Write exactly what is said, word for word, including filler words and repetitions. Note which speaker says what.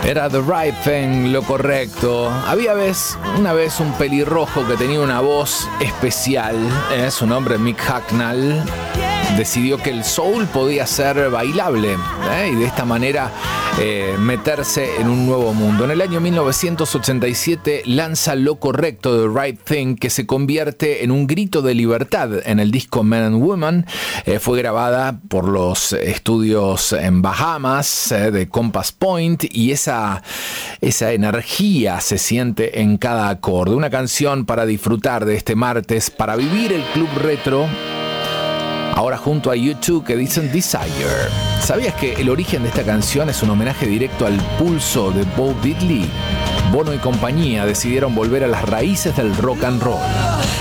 Speaker 1: Era The Right Thing, lo correcto. Había vez, una vez un pelirrojo que tenía una voz especial, ¿eh? Su nombre Mick Hucknall. Decidió que el soul podía ser bailable, ¿eh? Y de esta manera eh, meterse en un nuevo mundo. En el año mil novecientos ochenta y siete lanza Lo Correcto, The Right Thing, que se convierte en un grito de libertad en el disco Men and Women. Eh, fue grabada por los estudios en Bahamas eh, de Compass Point, y esa, esa energía se siente en cada acorde. Una canción para disfrutar de este martes, para vivir el Club Retro. Ahora junto a U dos, que dicen Desire. ¿Sabías que el origen de esta canción es un homenaje directo al pulso de Bo Diddley? Bono y compañía decidieron volver a las raíces del rock and roll.